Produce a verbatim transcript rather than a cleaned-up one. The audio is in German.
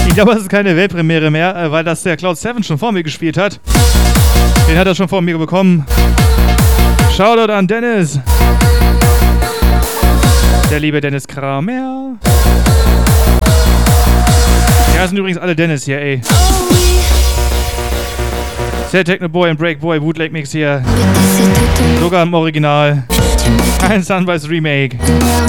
Ich glaube, es ist keine Weltpremiere mehr, weil das der Cloud Seven schon vor mir gespielt hat. Den hat er schon vor mir bekommen. Shoutout an Dennis. Der liebe Dennis Kramer. Ja, sind übrigens alle Dennis hier, ey. Sehr Techno Boy und Break Boy Bootleg Mix hier. Sogar im Original. Kein Sunrise Remake.